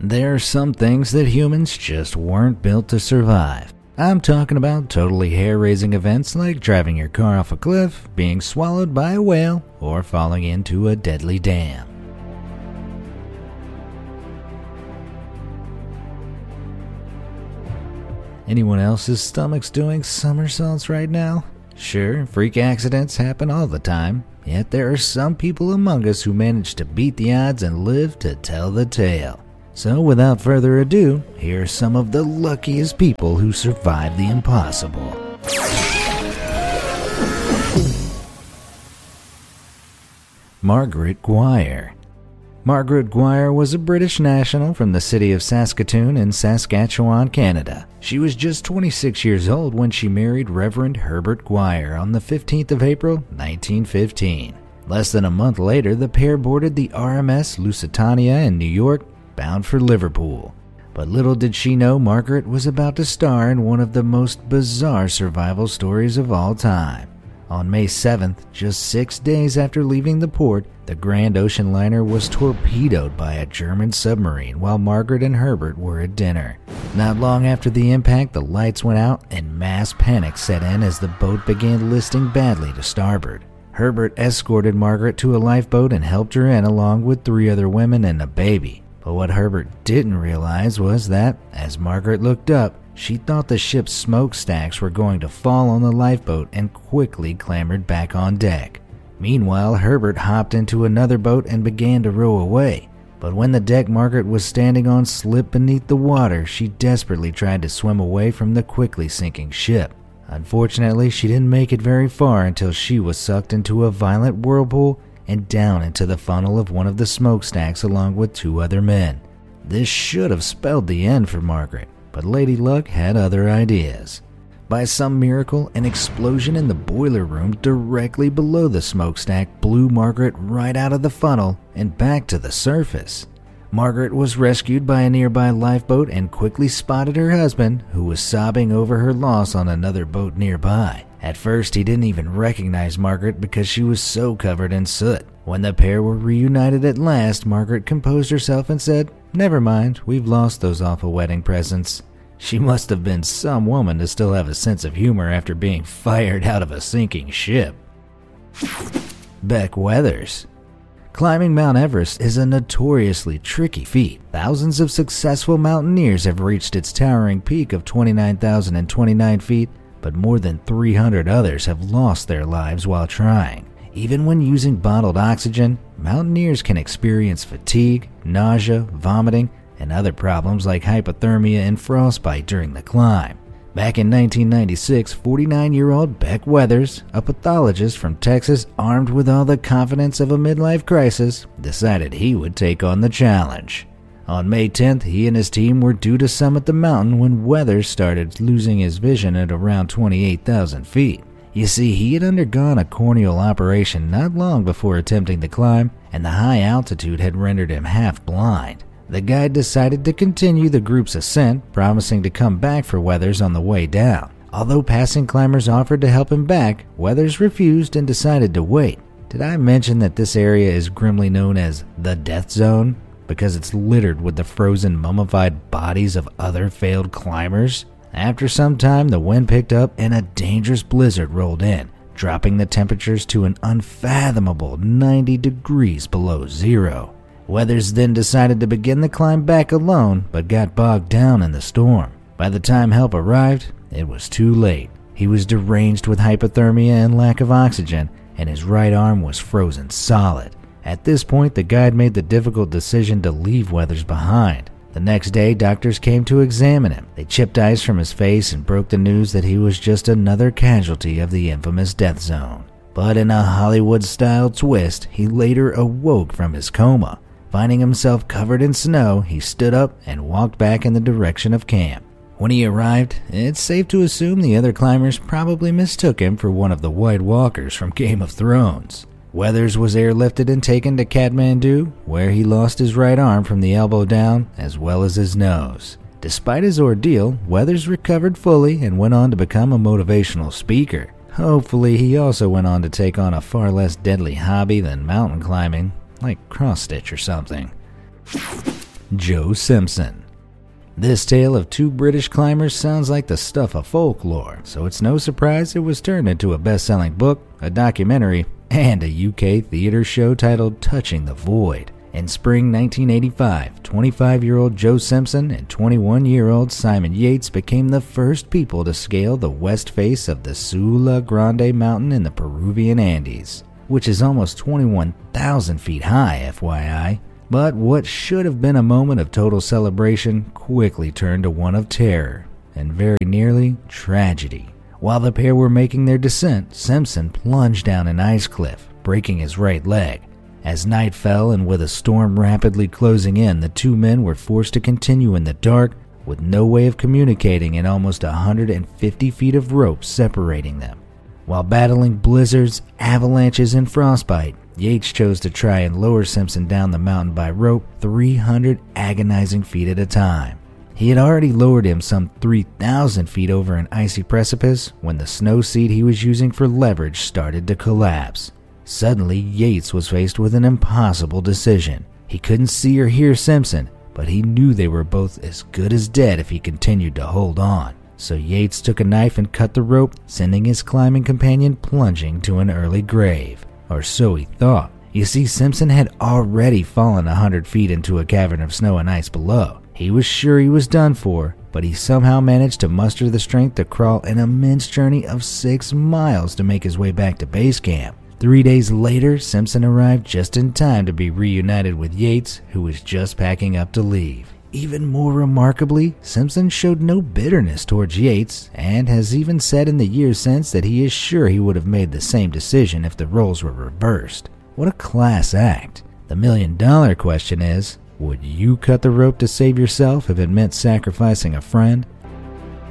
There are some things that humans just weren't built to survive. I'm talking about totally hair-raising events like driving your car off a cliff, being swallowed by a whale, or falling into a deadly dam. Anyone else's stomach's doing somersaults right now? Sure, freak accidents happen all the time, yet there are some people among us who manage to beat the odds and live to tell the tale. So without further ado, here are some of the luckiest people who survived the impossible. Margaret Guire. Margaret Guire was a British national from the city of Saskatoon in Saskatchewan, Canada. She was just 26 years old when she married Reverend Herbert Guire on the 15th of April, 1915. Less than a month later, the pair boarded the RMS Lusitania in New York, bound for Liverpool. But little did she know Margaret was about to star in one of the most bizarre survival stories of all time. On May 7th, just 6 days after leaving the port, the Grand Ocean liner was torpedoed by a German submarine while Margaret and Herbert were at dinner. Not long after the impact, the lights went out and mass panic set in as the boat began listing badly to starboard. Herbert escorted Margaret to a lifeboat and helped her in along with 3 other women and a baby. But what Herbert didn't realize was that, as Margaret looked up, she thought the ship's smokestacks were going to fall on the lifeboat and quickly clambered back on deck. Meanwhile, Herbert hopped into another boat and began to row away. But when the deck Margaret was standing on slipped beneath the water, she desperately tried to swim away from the quickly sinking ship. Unfortunately, she didn't make it very far until she was sucked into a violent whirlpool and down into the funnel of one of the smokestacks along with 2 other men. This should have spelled the end for Margaret, but Lady Luck had other ideas. By some miracle, an explosion in the boiler room directly below the smokestack blew Margaret right out of the funnel and back to the surface. Margaret was rescued by a nearby lifeboat and quickly spotted her husband, who was sobbing over her loss on another boat nearby. At first, he didn't even recognize Margaret because she was so covered in soot. When the pair were reunited at last, Margaret composed herself and said, "Never mind, we've lost those awful wedding presents." She must have been some woman to still have a sense of humor after being fired out of a sinking ship. Beck Weathers. Climbing Mount Everest is a notoriously tricky feat. Thousands of successful mountaineers have reached its towering peak of 29,029 feet, but more than 300 others have lost their lives while trying. Even when using bottled oxygen, mountaineers can experience fatigue, nausea, vomiting, and other problems like hypothermia and frostbite during the climb. Back in 1996, 49-year-old Beck Weathers, a pathologist from Texas armed with all the confidence of a midlife crisis, decided he would take on the challenge. On May 10th, he and his team were due to summit the mountain when Weathers started losing his vision at around 28,000 feet. You see, he had undergone a corneal operation not long before attempting the climb, and the high altitude had rendered him half blind. The guide decided to continue the group's ascent, promising to come back for Weathers on the way down. Although passing climbers offered to help him back, Weathers refused and decided to wait. Did I mention that this area is grimly known as the Death Zone? Because it's littered with the frozen, mummified bodies of other failed climbers? After some time, the wind picked up and a dangerous blizzard rolled in, dropping the temperatures to an unfathomable 90 degrees below zero. Weathers then decided to begin the climb back alone, but got bogged down in the storm. By the time help arrived, it was too late. He was deranged with hypothermia and lack of oxygen, and his right arm was frozen solid. At this point, the guide made the difficult decision to leave Weathers behind. The next day, doctors came to examine him. They chipped ice from his face and broke the news that he was just another casualty of the infamous death zone. But in a Hollywood-style twist, he later awoke from his coma. Finding himself covered in snow, he stood up and walked back in the direction of camp. When he arrived, it's safe to assume the other climbers probably mistook him for one of the White Walkers from Game of Thrones. Weathers was airlifted and taken to Kathmandu, where he lost his right arm from the elbow down, as well as his nose. Despite his ordeal, Weathers recovered fully and went on to become a motivational speaker. Hopefully, he also went on to take on a far less deadly hobby than mountain climbing, like cross-stitch or something. Joe Simpson. This tale of two British climbers sounds like the stuff of folklore, so it's no surprise it was turned into a best-selling book, a documentary, and a UK theater show titled Touching the Void. In spring 1985, 25-year-old Joe Simpson and 21-year-old Simon Yates became the first people to scale the west face of the Sula Grande mountain in the Peruvian Andes, which is almost 21,000 feet high, FYI. But what should have been a moment of total celebration quickly turned to one of terror, and very nearly tragedy. While the pair were making their descent, Simpson plunged down an ice cliff, breaking his right leg. As night fell and with a storm rapidly closing in, the two men were forced to continue in the dark with no way of communicating and almost 150 feet of rope separating them. While battling blizzards, avalanches, and frostbite, Yates chose to try and lower Simpson down the mountain by rope 300 agonizing feet at a time. He had already lowered him some 3,000 feet over an icy precipice when the snow seat he was using for leverage started to collapse. Suddenly, Yates was faced with an impossible decision. He couldn't see or hear Simpson, but he knew they were both as good as dead if he continued to hold on. So Yates took a knife and cut the rope, sending his climbing companion plunging to an early grave. Or so he thought. You see, Simpson had already fallen 100 feet into a cavern of snow and ice below. He was sure he was done for, but he somehow managed to muster the strength to crawl an immense journey of 6 miles to make his way back to base camp. 3 days later, Simpson arrived just in time to be reunited with Yates, who was just packing up to leave. Even more remarkably, Simpson showed no bitterness towards Yates, and has even said in the years since that he is sure he would have made the same decision if the roles were reversed. What a class act. The $1,000,000 question is, would you cut the rope to save yourself if it meant sacrificing a friend?